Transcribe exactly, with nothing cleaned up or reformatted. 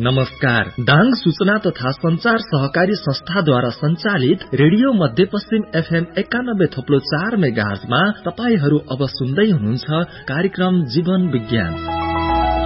नमस्कार। दाङ सूचना तथा संचार सहकारी संस्थाद्वारा संचालित रेडियो मध्यपश्चिम एफएम एकानब्बे थप्लो चार मेगाहर्जमा तपाईहरू अब सुन्दै हुनुहुन्छ कार्यक्रम जीवन विज्ञान।